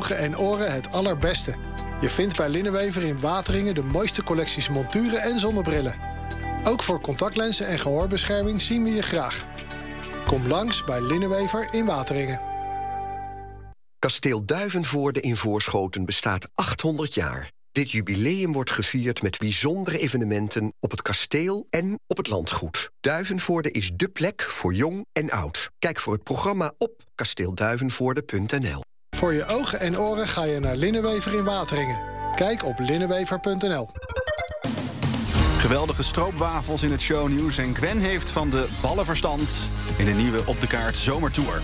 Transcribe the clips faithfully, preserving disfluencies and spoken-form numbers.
ogen en oren het allerbeste. Je vindt bij Linnenwever in Wateringen de mooiste collecties monturen en zonnebrillen. Ook voor contactlenzen en gehoorbescherming zien we je graag. Kom langs bij Linnenwever in Wateringen. Kasteel Duivenvoorde in Voorschoten bestaat achthonderd jaar. Dit jubileum wordt gevierd met bijzondere evenementen op het kasteel en op het landgoed. Duivenvoorde is dé plek voor jong en oud. Kijk voor het programma op kasteelduivenvoorde punt n l. Voor je ogen en oren ga je naar Linnenwever in Wateringen. Kijk op linnenwever punt n l. Geweldige stroopwafels in het shownieuws en Gwen heeft van de ballen verstand in de nieuwe Op de Kaart Zomertour.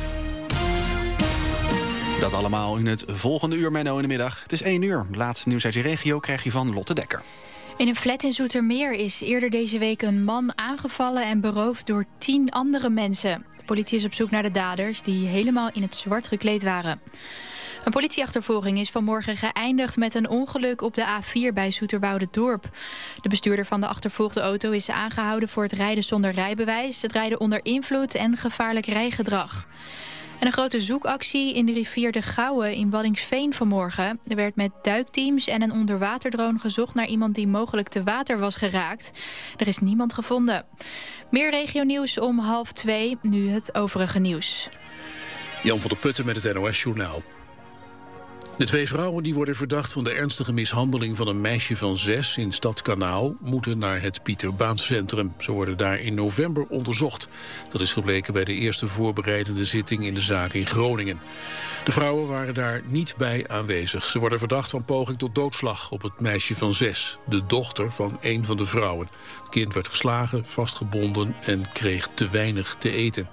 Dat allemaal in het volgende uur, Menno, in de middag. Het is één uur. Het laatste nieuws uit je regio krijg je van Lotte Dekker. In een flat in Zoetermeer is eerder deze week een man aangevallen en beroofd door tien andere mensen. De politie is op zoek naar de daders die helemaal in het zwart gekleed waren. Een politieachtervolging is vanmorgen geëindigd met een ongeluk op de A vier bij Zoeterwoude-Dorp. De bestuurder van de achtervolgde auto is aangehouden voor het rijden zonder rijbewijs, het rijden onder invloed en gevaarlijk rijgedrag. En een grote zoekactie in de rivier de Gouwe in Waddinxveen vanmorgen. Er werd met duikteams en een onderwaterdrone gezocht naar iemand die mogelijk te water was geraakt. Er is niemand gevonden. Meer regionieuws om half twee, nu het overige nieuws. Jan van der Putten met het N O S-journaal. De twee vrouwen die worden verdacht van de ernstige mishandeling van een meisje van zes in Stadskanaal moeten naar het Pieter Baans Centrum. Ze worden daar in november onderzocht. Dat is gebleken bij de eerste voorbereidende zitting in de zaak in Groningen. De vrouwen waren daar niet bij aanwezig. Ze worden verdacht van poging tot doodslag op het meisje van zes, de dochter van een van de vrouwen. Het kind werd geslagen, vastgebonden en kreeg te weinig te eten.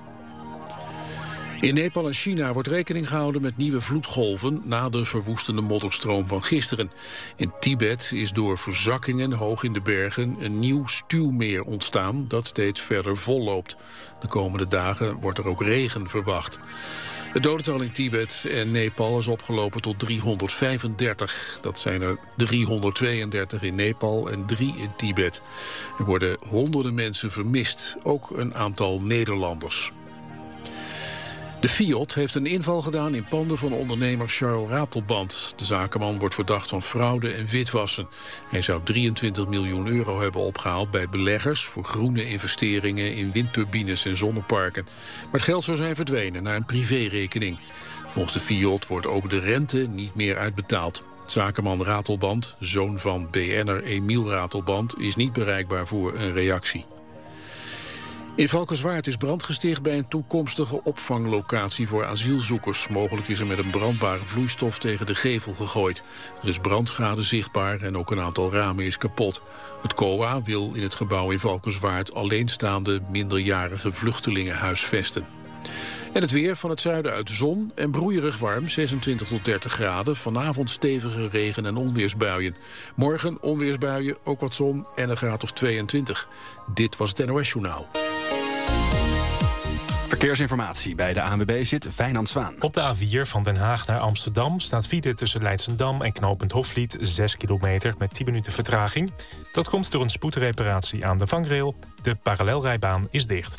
In Nepal en China wordt rekening gehouden met nieuwe vloedgolven na de verwoestende modderstroom van gisteren. In Tibet is door verzakkingen hoog in de bergen een nieuw stuwmeer ontstaan dat steeds verder volloopt. De komende dagen wordt er ook regen verwacht. Het dodental in Tibet en Nepal is opgelopen tot driehonderdvijfendertig. Dat zijn er driehonderdtweeëndertig in Nepal en drie in Tibet. Er worden honderden mensen vermist, ook een aantal Nederlanders. De Fiat heeft een inval gedaan in panden van ondernemer Charles Ratelband. De zakenman wordt verdacht van fraude en witwassen. Hij zou drieëntwintig miljoen euro hebben opgehaald bij beleggers voor groene investeringen in windturbines en zonneparken. Maar het geld zou zijn verdwenen naar een privérekening. Volgens de Fiat wordt ook de rente niet meer uitbetaald. Zakenman Ratelband, zoon van B N'er Emiel Ratelband, is niet bereikbaar voor een reactie. In Valkenswaard is brand gesticht bij een toekomstige opvanglocatie voor asielzoekers. Mogelijk is er met een brandbare vloeistof tegen de gevel gegooid. Er is brandschade zichtbaar en ook een aantal ramen is kapot. Het C O A wil in het gebouw in Valkenswaard alleenstaande minderjarige vluchtelingen huisvesten. En het weer: van het zuiden uit zon en broeierig warm, zesentwintig tot dertig graden. Vanavond stevige regen- en onweersbuien. Morgen onweersbuien, ook wat zon en een graad of tweeëntwintig. Dit was het N O S-journaal. Verkeersinformatie bij de A N W B zit Wijnand Zwaan. Op de A vier van Den Haag naar Amsterdam staat file tussen Leidschendam en knooppunt Hofvliet zes kilometer met tien minuten vertraging. Dat komt door een spoedreparatie aan de vangrail. De parallelrijbaan is dicht.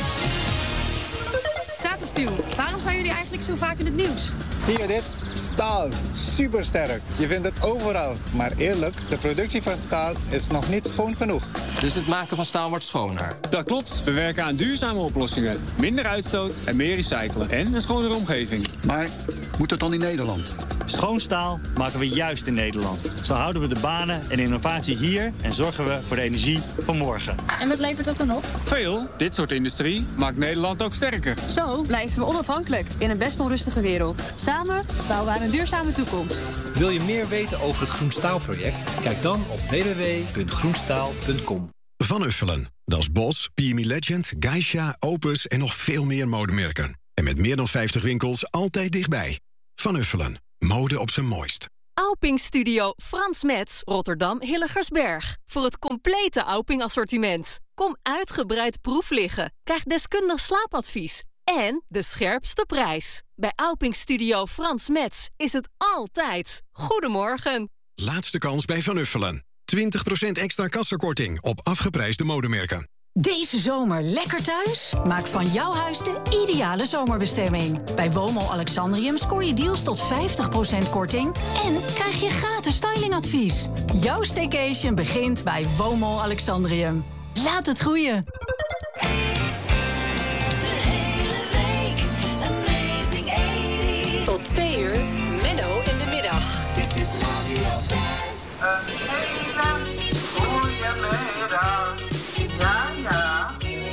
Tata Steel, waarom zijn jullie eigenlijk zo vaak in het nieuws? Zie je dit? Staal. Supersterk. Je vindt het overal. Maar eerlijk, de productie van staal is nog niet schoon genoeg. Dus het maken van staal wordt schoner? Dat klopt. We werken aan duurzame oplossingen. Minder uitstoot en meer recyclen. En een schonere omgeving. Maar moet het dan in Nederland? Schoon staal maken we juist in Nederland. Zo houden we de banen en innovatie hier en zorgen we voor de energie van morgen. En wat levert dat dan op? Veel. Dit soort industrie maakt Nederland ook sterker. Zo blijven we onafhankelijk in een best onrustige wereld. Samen bouwen we aan een duurzame toekomst. Wil je meer weten over het Groenstaalproject? Kijk dan op w w w punt groenstaal punt com. Van Uffelen. Dat is Bos, P M E Legend, Geisha, Opus en nog veel meer modemerken. En met meer dan vijftig winkels altijd dichtbij. Van Uffelen. Mode op zijn mooist. Auping Studio Frans Metz, Rotterdam Hilligersberg. Voor het complete Auping assortiment. Kom uitgebreid proef liggen. Krijg deskundig slaapadvies. En de scherpste prijs. Bij Auping Studio Frans Metz is het altijd. Goedemorgen. Laatste kans bij Van Uffelen. twintig procent extra kassakorting op afgeprijsde modemerken. Deze zomer lekker thuis? Maak van jouw huis de ideale zomerbestemming. Bij Womo Alexandrium scoor je deals tot vijftig procent korting... en krijg je gratis stylingadvies. Jouw staycation begint bij Womo Alexandrium. Laat het groeien.